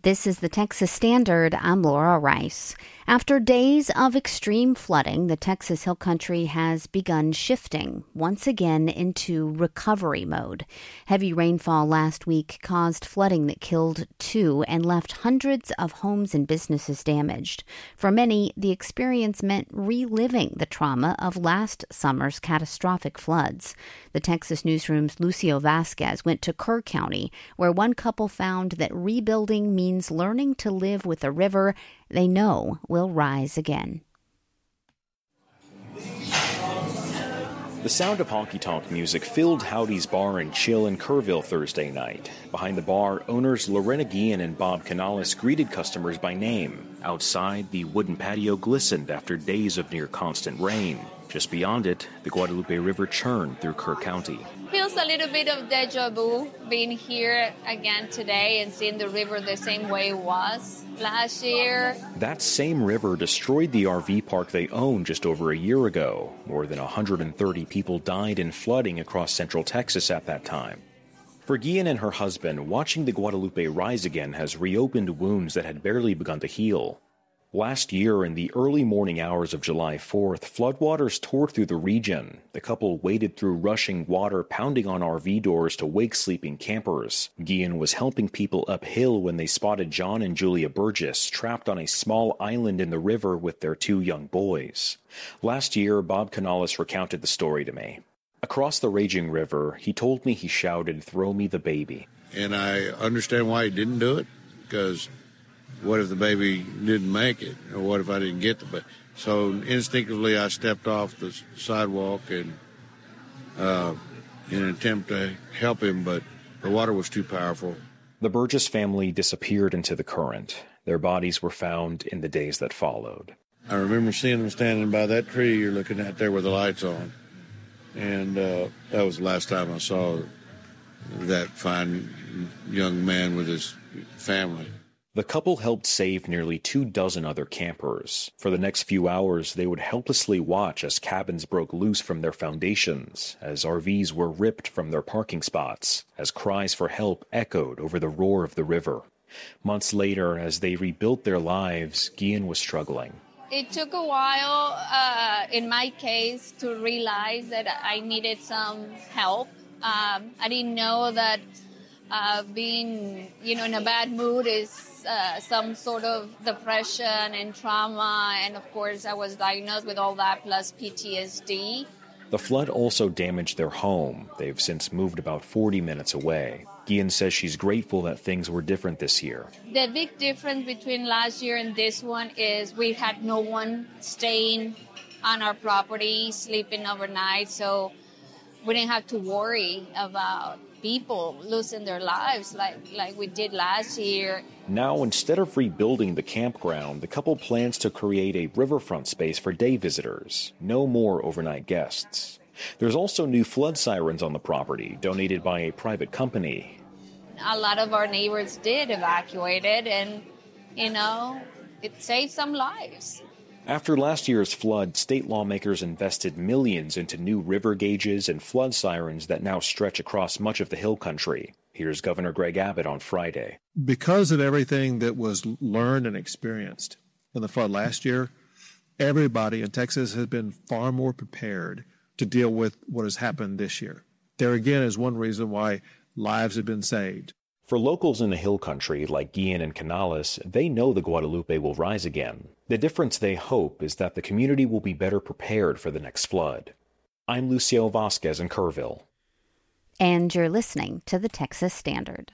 This is the Texas Standard. I'm Laura Rice. After days of extreme flooding, the Texas Hill Country has begun shifting once again into recovery mode. Heavy rainfall last week caused flooding that killed 2 and left hundreds of homes and businesses damaged. For many, the experience meant reliving the trauma of last summer's catastrophic floods. The Texas Newsroom's Lucio Vasquez went to Kerr County, where one couple found that rebuilding means learning to live with a river they know will rise again. The sound of honky-tonk music filled Howdy's Bar and Chill in Kerrville Thursday night. Behind the bar, owners Lorena Guillen and Bob Canales greeted customers by name. Outside, the wooden patio glistened after days of near-constant rain. Just beyond it, the Guadalupe River churned through Kerr County. Feels a little bit of deja vu being here again today and seeing the river the same way it was last year. That same river destroyed the RV park they owned just over a year ago. More than 130 people died in flooding across central Texas at that time. For Guillen and her husband, watching the Guadalupe rise again has reopened wounds that had barely begun to heal. Last year, in the early morning hours of July 4th, floodwaters tore through the region. The couple waded through rushing water, pounding on RV doors to wake sleeping campers. Guillen was helping people uphill when they spotted John and Julia Burgess trapped on a small island in the river with their 2 young boys. Last year, Bob Canales recounted the story to me. Across the raging river, he told me he shouted, "Throw me the baby." And I understand why he didn't do it, because what if the baby didn't make it? Or what if I didn't get the baby? So instinctively, I stepped off the sidewalk and in an attempt to help him, but the water was too powerful. The Burgess family disappeared into the current. Their bodies were found in the days that followed. I remember seeing them standing by that tree you're looking at there with the lights on. And that was the last time I saw that fine young man with his family. The couple helped save nearly 24 other campers. For the next few hours, they would helplessly watch as cabins broke loose from their foundations, as RVs were ripped from their parking spots, as cries for help echoed over the roar of the river. Months later, as they rebuilt their lives, Guillen was struggling. It took a while, in my case, to realize that I needed some help. I didn't know that being, in a bad mood is some sort of depression and trauma. And, of course, I was diagnosed with all that plus PTSD. The flood also damaged their home. They've since moved about 40 minutes away. Guillen says she's grateful that things were different this year. The big difference between last year and this one is we had no one staying on our property, sleeping overnight, so we didn't have to worry about people losing their lives like we did last year. Now, instead of rebuilding the campground, the couple plans to create a riverfront space for day visitors. No more overnight guests. There's also new flood sirens on the property, donated by a private company. A lot of our neighbors did evacuate it, and, it saved some lives. After last year's flood, state lawmakers invested millions into new river gauges and flood sirens that now stretch across much of the Hill Country. Here's Governor Greg Abbott on Friday. Because of everything that was learned and experienced in the flood last year, everybody in Texas has been far more prepared to deal with what has happened this year. There again is one reason why lives have been saved. For locals in the Hill Country like Guillen and Canales, they know the Guadalupe will rise again. The difference they hope is that the community will be better prepared for the next flood. I'm Lucio Vasquez in Kerrville. And you're listening to the Texas Standard.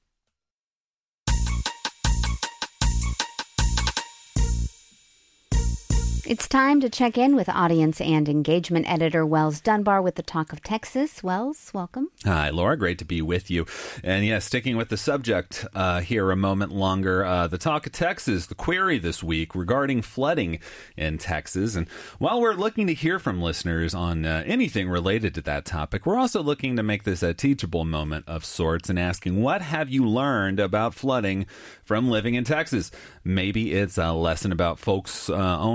It's time to check in with audience and engagement editor Wells Dunbar with the Talk of Texas. Wells, welcome. Hi, Laura. Great to be with you. And sticking with the subject here a moment longer, the Talk of Texas, the query this week regarding flooding in Texas. And while we're looking to hear from listeners on anything related to that topic, we're also looking to make this a teachable moment of sorts and asking, what have you learned about flooding from living in Texas? Maybe it's a lesson about folks' own personal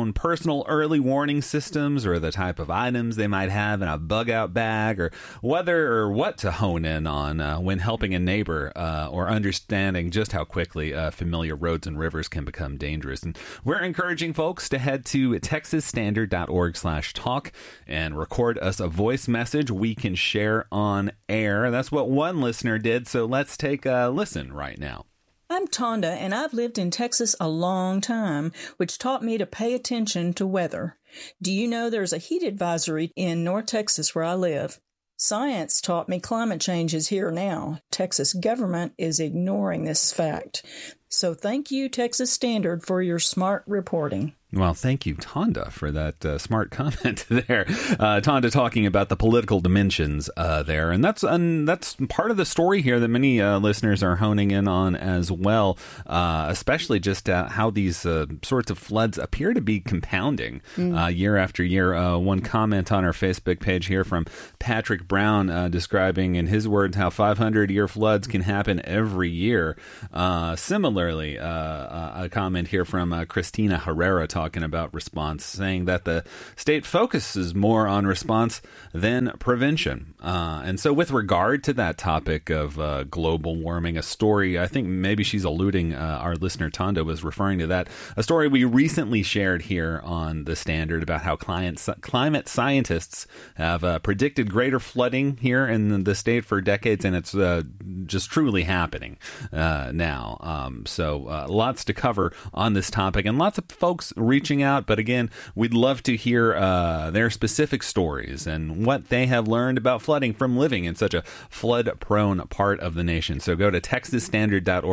personal early warning systems or the type of items they might have in a bug-out bag, or whether or what to hone in on when helping a neighbor or understanding just how quickly familiar roads and rivers can become dangerous. And we're encouraging folks to head to texasstandard.org/talk and record us a voice message we can share on air. That's what one listener did, so let's take a listen right now. I'm Tonda, and I've lived in Texas a long time, which taught me to pay attention to weather. Do you know there's a heat advisory in North Texas where I live? Science taught me climate change is here now. Texas government is ignoring this fact. So thank you, Texas Standard, for your smart reporting. Well, thank you, Tonda, for that smart comment there. Tonda talking about the political dimensions there. And that's part of the story here that many listeners are honing in on as well, especially just how these sorts of floods appear to be compounding year after year. One comment on our Facebook page here from Patrick Brown describing, in his words, how 500-year floods can happen every year. Similarly, a comment here from Christina Herrera talking about response, saying that the state focuses more on response than prevention. And so with regard to that topic of global warming, a story, I think maybe she's alluding, our listener Tonda was referring to that, a story we recently shared here on The Standard about how climate scientists have predicted greater flooding here in the state for decades, and it's just truly happening now. So lots to cover on this topic, and lots of folks reaching out. But again, we'd love to hear their specific stories and what they have learned about flooding from living in such a flood-prone part of the nation. So go to texasstandard.org